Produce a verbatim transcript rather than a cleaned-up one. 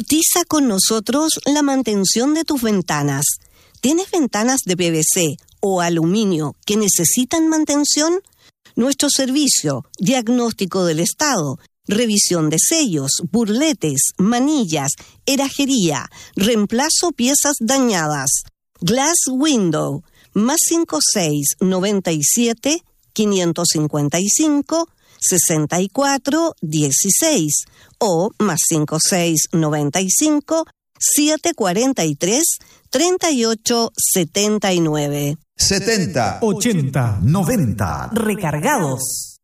Cotiza con nosotros la mantención de tus ventanas. ¿Tienes ventanas de P V C o aluminio que necesitan mantención? Nuestro servicio, diagnóstico del estado, revisión de sellos, burletes, manillas, herrajería, reemplazo piezas dañadas. Glass Window, más cinco seis noventa y siete, quinientos cincuenta y cinco, sesenta y cuatro, dieciséis o más cinco seis noventa y cinco, setecientos cuarenta y tres, treinta y ocho setenta y nueve. setenta, ochenta, noventa. Recargados.